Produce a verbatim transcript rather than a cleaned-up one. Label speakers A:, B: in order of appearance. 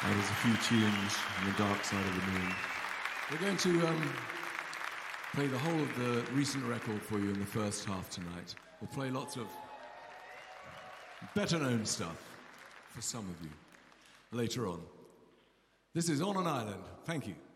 A: There's a few tunes on the dark side of the moon. We're going to um, play the whole of the recent record for you in the first half tonight. We'll play lots of better-known stuff for some of you later on. This is On an Island. Thank you.